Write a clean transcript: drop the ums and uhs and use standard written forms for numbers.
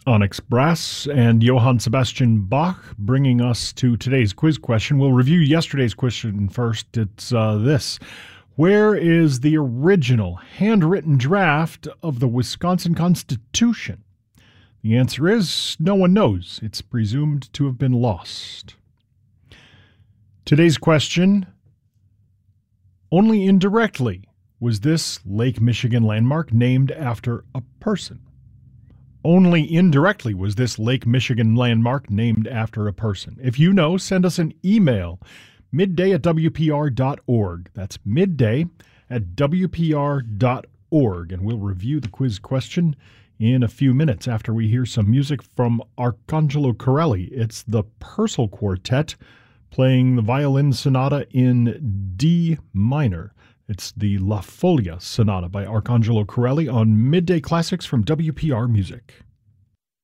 Onyx Brass and Johann Sebastian Bach bringing us to today's quiz question. We'll review yesterday's question first. It's this. Where is the original handwritten draft of the Wisconsin Constitution? The answer is no one knows. It's presumed to have been lost. Today's question. Only indirectly was this Lake Michigan landmark named after a person. Only indirectly was this Lake Michigan landmark named after a person. If you know, send us an email, midday@wpr.org. That's midday@wpr.org. And we'll review the quiz question in a few minutes after we hear some music from Arcangelo Corelli. It's the Purcell Quartet playing the violin sonata in D minor. It's the La Folia Sonata by Arcangelo Corelli on Midday Classics from WPR Music.